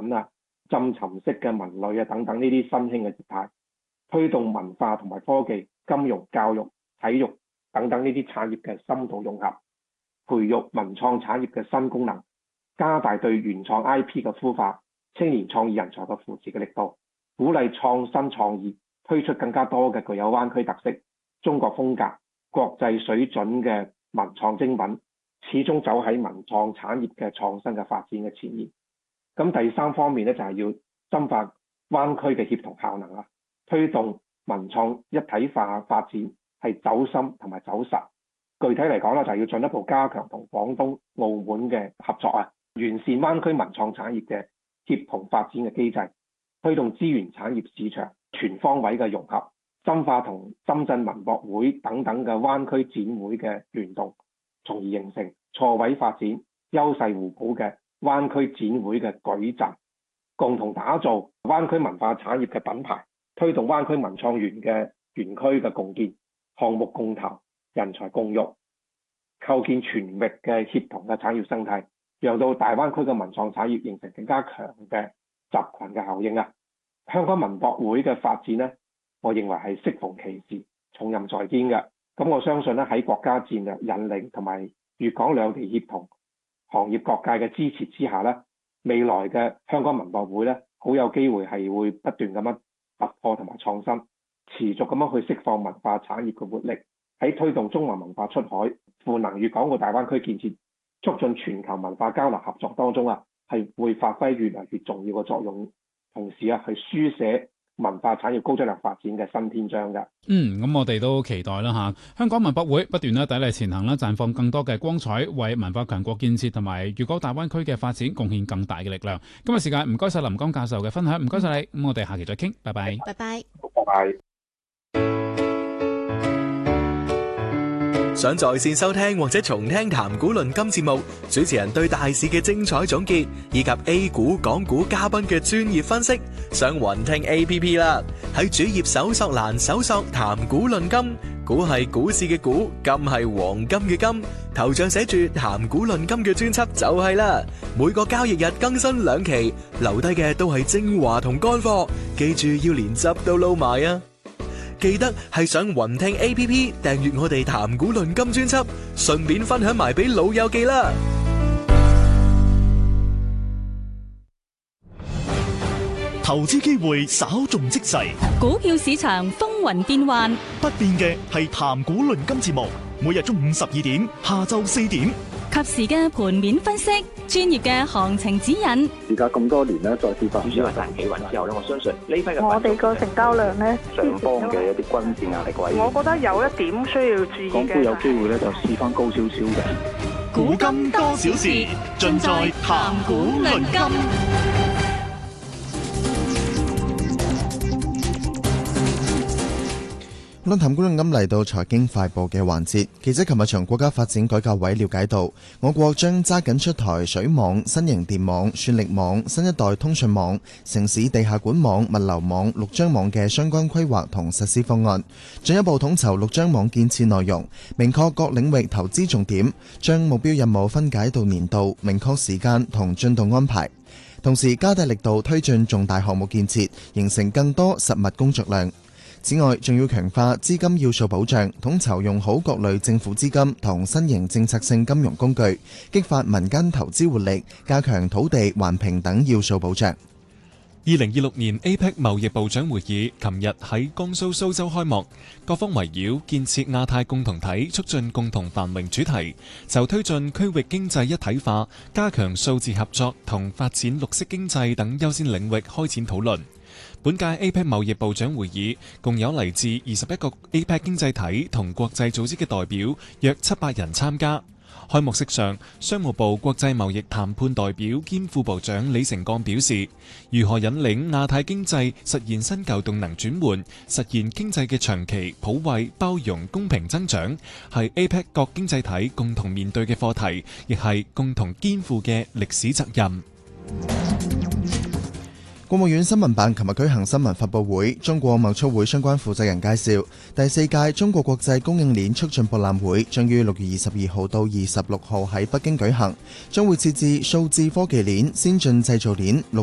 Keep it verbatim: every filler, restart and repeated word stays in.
文啊、浸沉式嘅文類啊等等呢啲新興嘅業態，推動文化同埋科技、金融、教育、體育等等呢啲產業嘅深度融合，培育文創產業嘅新功能，加大對原創 I P 嘅孵化、青年創意人才嘅扶持嘅力度，鼓勵創新創意，推出更加多嘅具有灣區特色、中國風格、國際水準嘅文創精品，始終走喺文創產業嘅創新嘅發展嘅前沿。咁第三方面咧，就係要深化灣區嘅協同效能啊，推動文創一體化發展，係走深同埋走實。具體嚟講咧，就係要進一步加強同廣東、澳門嘅合作啊，完善灣區文創產業嘅協同發展嘅機制，推動資源產業市場全方位嘅融合，深化同深圳文博會等等嘅灣區展會嘅聯動，從而形成錯位發展、優勢互補嘅灣區展會嘅矩陣，共同打造灣區文化產業嘅品牌，推動灣區文創園嘅園區嘅共建、項目共投、人才共育，構建全域嘅協同嘅產業生態，讓到大灣區嘅文創產業形成更加強嘅集群嘅效應啊！香港文博會嘅發展呢，我認為係適逢其時、重任在肩嘅。咁我相信咧，喺國家戰略引領同埋粵港兩地協同、行業各界嘅支持之下咧，未來嘅香港文博會咧，好有機會係會不斷咁樣突破同埋創新，持續咁樣去釋放文化產業嘅活力，喺推動中華文化出海、賦能粵港澳大灣區建設、促進全球文化交流合作當中啊，係會發揮越嚟越重要嘅作用，同時啊，係書寫文化產業高質量發展嘅新篇章㗎。 嗯，咁我哋都期待啦嚇，香港文博會不斷咧砥礪前行啦，綻放更多嘅光彩，為文化強國建設同埋粵港大灣區嘅發展貢獻更大嘅力量。今日時間唔該晒林江教授嘅分享，唔該晒你。咁我哋下期再傾，拜拜。 拜拜。 拜拜。 想在線收聽或者重聽談股論金節目，主持人對大市嘅精彩總結，以及 A 股、港股嘉賓嘅專業分析，上雲聽 A P P 啦。喺主頁搜索欄搜索談股論金，股係股市嘅股，金係黃金嘅金，頭像寫住談股論金嘅專輯就係啦。每個交易日更新兩期，留低嘅都係精華同乾貨，記住要連汁都撈埋啊！記得係上雲聽 A P P 訂閱我哋談股論金專輯，順便分享埋俾老友記啦。 投資機會稍縱即逝， 股票市場風雲變幻， 不變嘅係談股論金節目，每日中午十二點，下晝四點， 及時嘅盤面分析，專業嘅行情指引。 而家咁多年咧，再跌翻， 主要係大企穩之後咧，我相信呢批嘅我哋個成交量咧， 上方嘅一啲均線壓力位， 我覺得有一點需要注意嘅。 港股有機會咧，就試翻高少少嘅。 股金多少事，盡在談股論金。 論壇觀眾咁嚟到財經快報嘅環節，記者琴日從國家發展改革委了解到，我國將揸緊出台水網、新型電網、算力網、新一代通訊網、城市地下管網、物流網、六張網嘅相關規劃同實施方案，進一步統籌六張網建設內容，明確各領域投資重點，將目標任務分解到年度，明確時間同進度安排，同時加大力度推進重大項目建設，形成更多實物工作量。此外，仲要強化資金要素保障，統籌用好各類政府資金同新型政策性金融工具，激發民間投資活力，加強土地、環評等要素保障。 二零二六年 A P E C 貿易部長會議琴日喺江蘇蘇州開幕，各方圍繞建設亞太共同體、促進共同繁榮主題，就推進區域經濟一體化、加強數字合作同發展綠色經濟等優先領域開展討論。本屆 A P E C 貿易部長會議共有嚟自二十一個 A P E C 經濟體同國際組織嘅代表約七百人參加。開幕式上，商務部國際貿易談判代表兼副部長李成鋼表示，如何引領亞太經濟實現新舊動能轉換，實現經濟嘅長期、普惠、包容、公平增長，係 A P E C 各經濟體共同面對嘅課題，亦係共同肩負嘅歷史責任。 國務院新聞辦琴日舉行新聞發佈會，中國貿促會相關負責人介紹，第四屆中國國際供應鏈促進博覽會將於六月二十二號到二十六號喺北京舉行，將會設置數字科技鏈、先進製造鏈、